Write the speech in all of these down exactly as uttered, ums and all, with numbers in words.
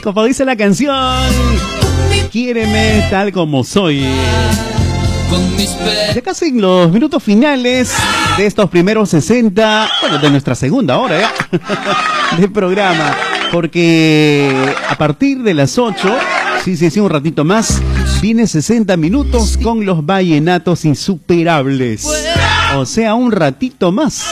Como dice la canción, quiéreme tal como soy. Ya casi en los minutos finales de estos primeros sesenta, bueno, de nuestra segunda hora ¿eh? de programa, porque a partir de las ocho, sí, sí, sí, un ratito más, viene sesenta minutos con los vallenatos insuperables. O sea, un ratito más.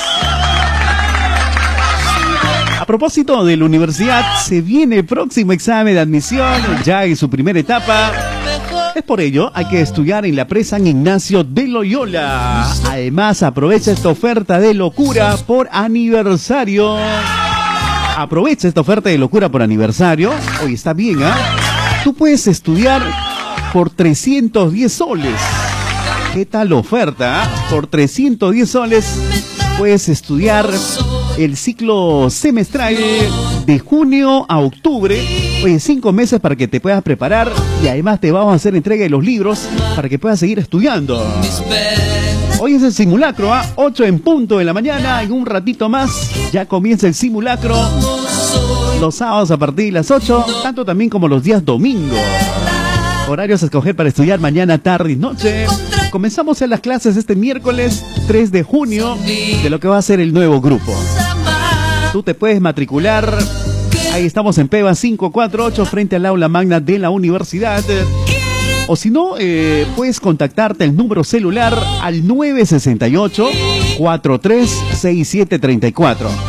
A propósito de la universidad, se viene el próximo examen de admisión, ya en su primera etapa. Es por ello, hay que estudiar en la Pre San Ignacio de Loyola. Además, aprovecha esta oferta de locura por aniversario. Aprovecha esta oferta de locura por aniversario. Oye, está bien, ¿ah? ¿eh? Tú puedes estudiar por trescientos diez soles. ¿Qué tal oferta? ¿eh? Por trescientos diez soles puedes estudiar el ciclo semestral de junio a octubre. Oye, cinco meses para que te puedas preparar y además te vamos a hacer entrega de los libros para que puedas seguir estudiando. Hoy es el simulacro, ¿ah? ¿eh? ocho en punto de la mañana, en un ratito más ya comienza el simulacro. Los sábados a partir de las ocho, tanto también como los días domingos. Horarios a escoger para estudiar mañana, tarde y noche. Comenzamos en las clases este miércoles tres de junio de lo que va a ser el nuevo grupo. Tú te puedes matricular. Ahí estamos en Peba quinientos cuarenta y ocho frente al aula magna de la universidad. O si no, eh, puedes contactarte al número celular al nueve seis ocho, cuatro tres seis siete tres cuatro.